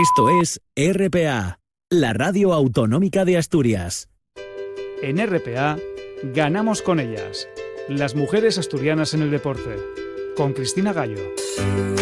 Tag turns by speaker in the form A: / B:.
A: Esto es RPA, la radio autonómica de Asturias.
B: En RPA, ganamos con ellas. Las mujeres asturianas en el deporte. Con Cristina Gallo.